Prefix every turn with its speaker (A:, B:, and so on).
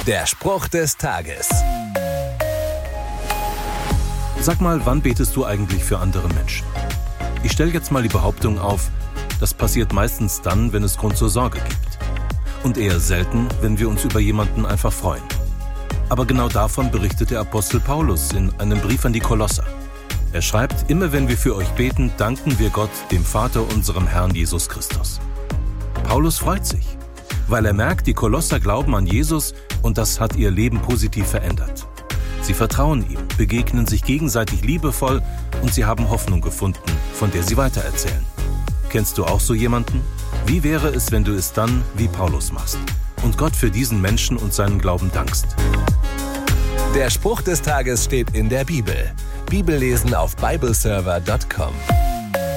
A: Der Spruch des Tages.
B: Sag mal, wann betest du eigentlich für andere Menschen? Ich stelle jetzt mal die Behauptung auf, das passiert meistens dann, wenn es Grund zur Sorge gibt. Und eher selten, wenn wir uns über jemanden einfach freuen. Aber genau davon berichtet der Apostel Paulus in einem Brief an die Kolosser. Er schreibt, immer wenn wir für euch beten, danken wir Gott, dem Vater unserem Herrn Jesus Christus. Paulus freut sich, weil er merkt, die Kolosser glauben an Jesus und das hat ihr Leben positiv verändert. Sie vertrauen ihm, begegnen sich gegenseitig liebevoll und sie haben Hoffnung gefunden, von der sie weitererzählen. Kennst du auch so jemanden? Wie wäre es, wenn du es dann wie Paulus machst und Gott für diesen Menschen und seinen Glauben dankst?
A: Der Spruch des Tages steht in der Bibel. Bibellesen auf bibleserver.com.